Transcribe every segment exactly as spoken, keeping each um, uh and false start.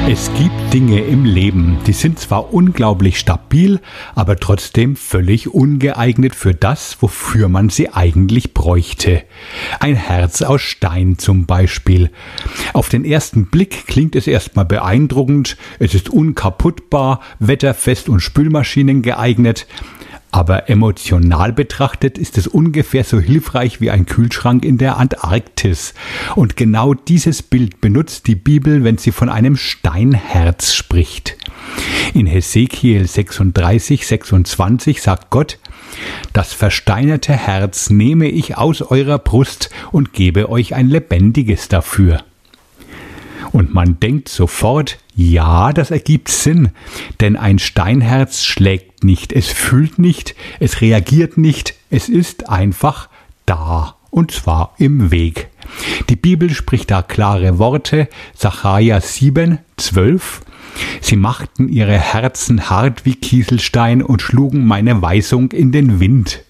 Es gibt Dinge im Leben, die sind zwar unglaublich stabil, aber trotzdem völlig ungeeignet für das, wofür man sie eigentlich bräuchte. Ein Herz aus Stein zum Beispiel. Auf den ersten Blick klingt es erstmal beeindruckend, es ist unkaputtbar, wetterfest und Spülmaschinen geeignet. Aber emotional betrachtet ist es ungefähr so hilfreich wie ein Kühlschrank in der Antarktis. Und genau dieses Bild benutzt die Bibel, wenn sie von einem Steinherz spricht. In Hesekiel sechsunddreißig, sechsundzwanzig sagt Gott: Das versteinerte Herz nehme ich aus eurer Brust und gebe euch ein lebendiges dafür. Und man denkt sofort, ja, das ergibt Sinn, denn ein Steinherz schlägt nicht, es fühlt nicht, es reagiert nicht, es ist einfach da, und zwar im Weg. Die Bibel spricht da klare Worte, Sacharja sieben, zwölf. Sie machten ihre Herzen hart wie Kieselstein und schlugen meine Weisung in den Wind.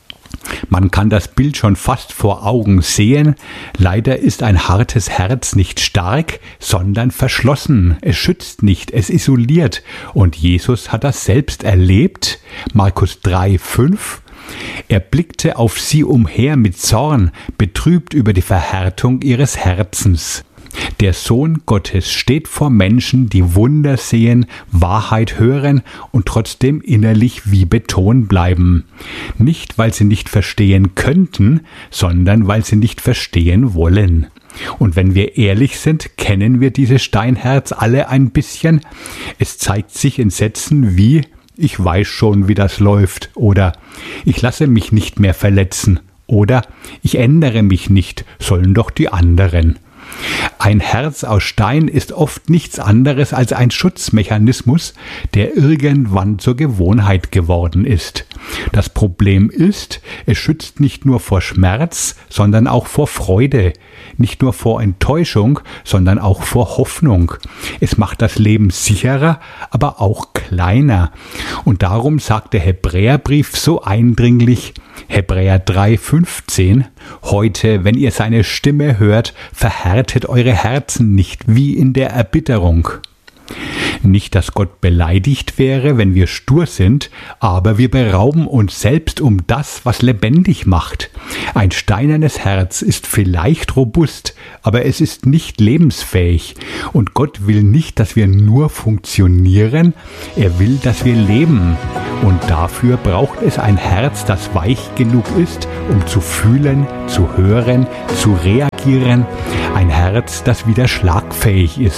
Man kann das Bild schon fast vor Augen sehen. Leider ist ein hartes Herz nicht stark, sondern verschlossen. Es schützt nicht, es isoliert. Und Jesus hat das selbst erlebt. Markus drei, fünf. Er blickte auf sie umher mit Zorn, betrübt über die Verhärtung ihres Herzens. Der Sohn Gottes steht vor Menschen, die Wunder sehen, Wahrheit hören und trotzdem innerlich wie Beton bleiben. Nicht, weil sie nicht verstehen könnten, sondern weil sie nicht verstehen wollen. Und wenn wir ehrlich sind, kennen wir dieses Steinherz alle ein bisschen. Es zeigt sich in Sätzen wie: Ich weiß schon, wie das läuft, oder ich lasse mich nicht mehr verletzen, oder ich ändere mich nicht, sollen doch die anderen. Ein Herz aus Stein ist oft nichts anderes als ein Schutzmechanismus, der irgendwann zur Gewohnheit geworden ist. Das Problem ist, es schützt nicht nur vor Schmerz, sondern auch vor Freude, nicht nur vor Enttäuschung, sondern auch vor Hoffnung. Es macht das Leben sicherer, aber auch kleiner. Und darum sagt der Hebräerbrief so eindringlich, Hebräer drei, fünfzehn, heute, wenn ihr seine Stimme hört, verhärtet eure Herzen nicht wie in der Erbitterung. Nicht, dass Gott beleidigt wäre, wenn wir stur sind, aber wir berauben uns selbst um das, was lebendig macht. Ein steinernes Herz ist vielleicht robust, aber es ist nicht lebensfähig. Und Gott will nicht, dass wir nur funktionieren, er will, dass wir leben. Und dafür braucht es ein Herz, das weich genug ist, um zu fühlen, zu hören, zu reagieren. Ein Herz, das wieder schlagfähig ist.